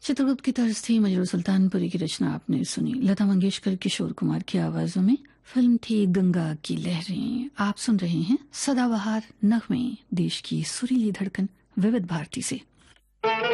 चित्रगुप्त की तर्ज थी, मजरू सुल्तानपुरी की रचना आपने सुनी। लता मंगेशकर, किशोर कुमार की आवाजों में फिल्म थी गंगा की लहरें। आप सुन रहे हैं सदाबहार नगमे, देश की सुरीली धड़कन विविध भारती से।